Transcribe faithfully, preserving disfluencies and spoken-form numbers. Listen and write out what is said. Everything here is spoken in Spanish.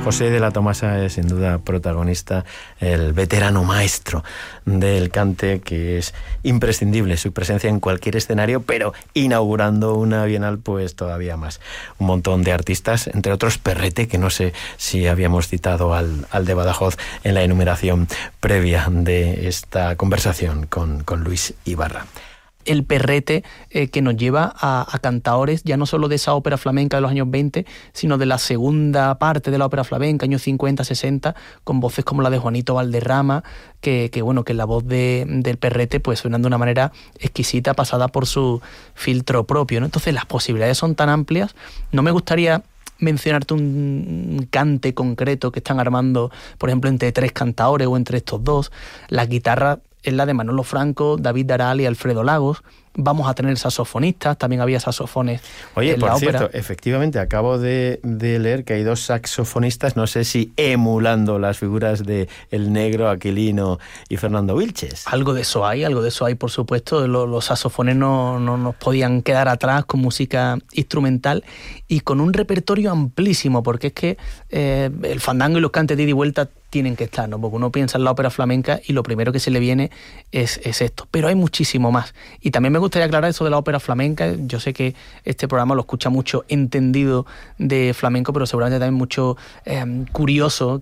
José de la Tomasa es sin duda protagonista, el veterano maestro del cante, que es imprescindible su presencia en cualquier escenario, pero inaugurando una Bienal pues todavía más. Un montón de artistas, entre otros Perrete, que no sé si habíamos citado al, al de Badajoz en la enumeración previa de esta conversación con, con Luis Ibarra. El Perrete eh, que nos lleva a, a cantaores ya no solo de esa ópera flamenca de los años veinte, sino de la segunda parte de la ópera flamenca, años cincuenta, sesenta, con voces como la de Juanito Valderrama, que, que bueno, que la voz de, del Perrete pues suena de una manera exquisita, pasada por su filtro propio, ¿no? Entonces las posibilidades son tan amplias. No me gustaría mencionarte un cante concreto que están armando, por ejemplo, entre tres cantaores o entre estos dos. La guitarra es la de Manolo Franco, David Daral y Alfredo Lagos. Vamos a tener saxofonistas, también había saxofones. Oye, en por la cierto, ópera. Efectivamente, acabo de, de leer que hay dos saxofonistas, no sé si emulando las figuras de El Negro, Aquilino y Fernando Vilches. Algo de eso hay, algo de eso hay, por supuesto. Los, los saxofones no, no nos podían quedar atrás con música instrumental y con un repertorio amplísimo, porque es que eh, el fandango y los cantes de ida y vuelta tienen que estar, ¿no? Porque uno piensa en la ópera flamenca y lo primero que se le viene es, es esto. Pero hay muchísimo más. Y también me gustaría aclarar eso de la ópera flamenca. Yo sé que este programa lo escucha mucho entendido de flamenco, pero seguramente también mucho eh, curioso